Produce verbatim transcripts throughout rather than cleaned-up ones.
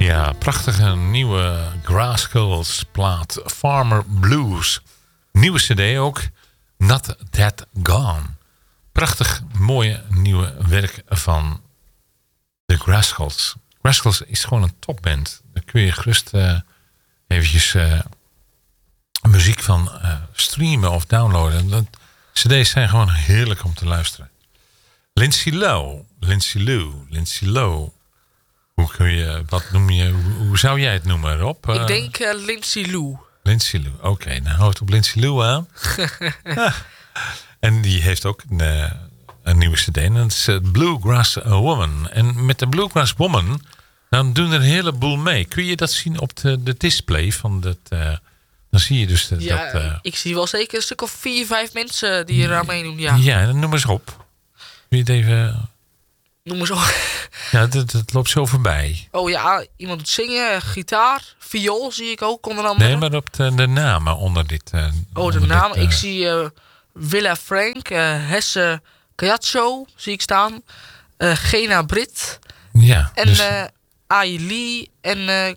Ja, prachtige nieuwe Grasskulls plaat Farmer Blues. Nieuwe cd ook, Not That Gone. Prachtig mooie nieuwe werk van de Grasskulls. Grasskulls is gewoon een topband. Daar kun je gerust uh, eventjes uh, muziek van uh, streamen of downloaden. Dat, cd's zijn gewoon heerlijk om te luisteren. Lindsay Lowe, Lindsay Lou, Lindsay Lowe. Hoe kun je, wat noem je, hoe, hoe zou jij het noemen, Rob? Ik denk uh, Lindsay Lou. Lindsay Lou, oké. Okay, dan houdt op Lindsay Lou aan. ah. En die heeft ook een, uh, een nieuwe cd. En dat is uh, Bluegrass Woman. En met de Bluegrass Woman, dan doen er een heleboel mee. Kun je dat zien op de, de display van dat... Uh, dan zie je dus de, ja, dat... Uh, ik zie wel zeker een stuk of vier, vijf mensen die er aan meedoen. Ja, ja, dan noem eens op. Kun je het even... Noem eens op. Ja, dat, dat loopt zo voorbij. Oh ja, iemand zingen, gitaar, viool zie ik ook onder andere. Nee, maar op de, de namen onder dit... Uh, oh, de namen. Uh, ik zie uh, Willa Frank, uh, Hesse Cayazzo zie ik staan. Uh, Gena Britt. Ja. En dus... uh, Ai Lee en uh,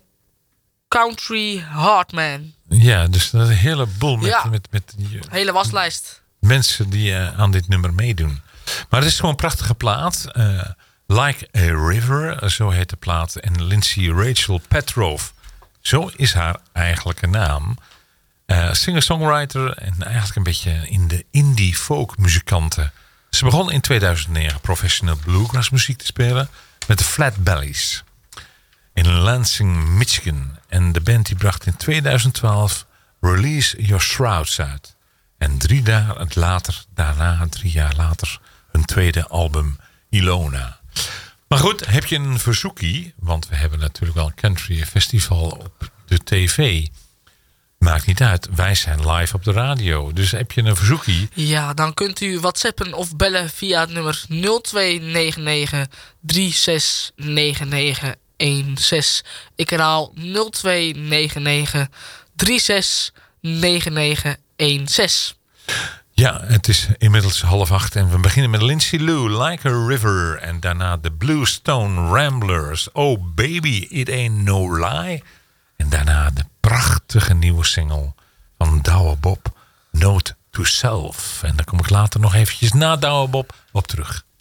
Country Heartman. Ja, dus dat is een heleboel met... Ja, met, met, met uh, hele waslijst. Mensen die uh, aan dit nummer meedoen. Maar het is gewoon een prachtige plaat. Uh, Like a River, zo heet de plaat. En Lindsay Rachel Petrov, zo is haar eigenlijke naam. Uh, singer-songwriter en eigenlijk een beetje in de indie folk muzikanten. Ze begon in tweeduizend negen professioneel bluegrass muziek te spelen met de Flat Bellies in Lansing, Michigan. En de band die bracht in tweeduizend twaalf Release Your Shrouds uit. En drie dagen later, daarna, drie jaar later, hun tweede album Ilona. Maar goed, heb je een verzoekie? Want we hebben natuurlijk wel een country festival op de tv. Maakt niet uit, wij zijn live op de radio. Dus heb je een verzoekie? Ja, dan kunt u whatsappen of bellen via het nummer nul twee negen negen drie zes negen negen een zes. Ik herhaal nul twee negen negen drie zes negen negen een zes. Ja, het is inmiddels half acht en we beginnen met Lindsay Lou, Like a River. En daarna de Bluestone Ramblers, Oh Baby, It Ain't No Lie. En daarna de prachtige nieuwe single van Douwe Bob, Note to Self. En daar kom ik later nog eventjes na Douwe Bob op terug.